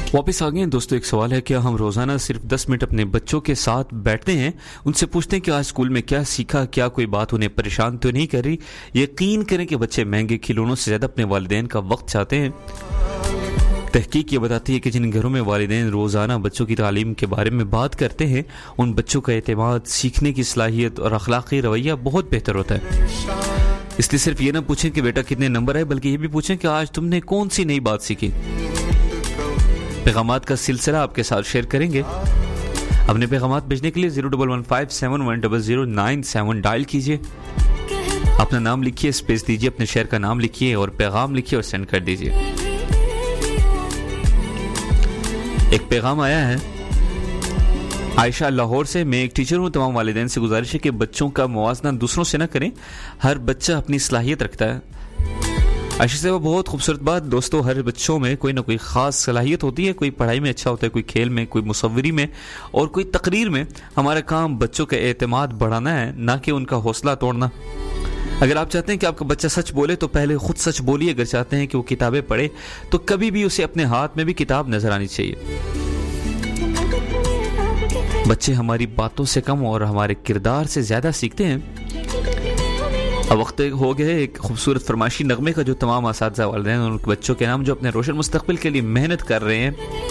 واپس آ گئے ہیں دوستو. ایک سوال ہے, کیا ہم روزانہ صرف 10 منٹ اپنے بچوں کے ساتھ بیٹھتے ہیں, ان سے پوچھتے ہیں کہ آج اسکول میں کیا سیکھا, کیا کوئی بات انہیں پریشان تو نہیں کر رہی؟ یقین کریں کہ بچے مہنگے کھلونوں سے زیادہ اپنے والدین کا وقت چاہتے ہیں. تحقیق یہ بتاتی ہے کہ جن گھروں میں والدین روزانہ بچوں کی تعلیم کے بارے میں بات کرتے ہیں, ان بچوں کا اعتماد, سیکھنے کی صلاحیت اور اخلاقی رویہ بہت بہتر ہوتا ہے. اس لیے صرف یہ نہ پوچھیں کہ بیٹا کتنے نمبر آئے, بلکہ یہ بھی پوچھیں کہ آج تم نے کون سی نئی بات سیکھی. پیغامات کا سلسلہ آپ کے ساتھ شیئر کریں گے. اپنے پیغامات بھیجنے کے لیے 01157100997 ڈائل کیجئے. اپنا نام لکھیے, اسپیس دیجئے, اپنے شہر کا نام لکھیے اور پیغام لکھیے اور سینڈ کر دیجئے. ایک پیغام آیا ہے عائشہ لاہور سے. میں ایک ٹیچر ہوں, تمام والدین سے گزارش ہے کہ بچوں کا موازنہ دوسروں سے نہ کریں, ہر بچہ اپنی صلاحیت رکھتا ہے. عائشہ سے وہ بہت خوبصورت بات. دوستو, ہر بچوں میں کوئی نہ کوئی خاص صلاحیت ہوتی ہے. کوئی پڑھائی میں اچھا ہوتا ہے, کوئی کھیل میں, کوئی مصوری میں اور کوئی تقریر میں. ہمارا کام بچوں کا اعتماد بڑھانا ہے, نہ کہ ان کا حوصلہ توڑنا. اگر آپ چاہتے ہیں کہ آپ کا بچہ سچ بولے تو پہلے خود سچ بولیے. اگر چاہتے ہیں کہ وہ کتابیں پڑھے تو کبھی بھی اسے اپنے ہاتھ میں بھی کتاب نظر آنی چاہیے. بچے ہماری باتوں سے کم اور ہمارے کردار سے زیادہ سیکھتے ہیں. اب وقت ہو گیا ہے ایک خوبصورت فرمائشی نغمے کا, جو تمام اساتذہ, والدین اور ان کے بچوں کے نام جو اپنے روشن مستقبل کے لیے محنت کر رہے ہیں